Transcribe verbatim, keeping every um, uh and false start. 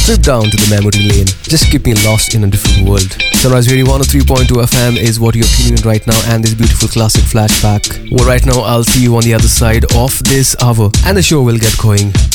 Slip down to the memory lane. Just keep me lost in a different world. Sunrise Radio one oh three point two F M is what you're tuning in right now, and this beautiful classic flashback. Well, right now I'll see you on the other side of this hour and the show will get going.